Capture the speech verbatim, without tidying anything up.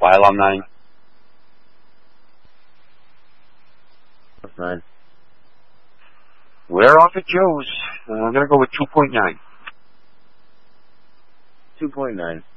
Why alumni? That's nine. We're off at Joe's. Uh, I'm going to go with two point nine. two point nine.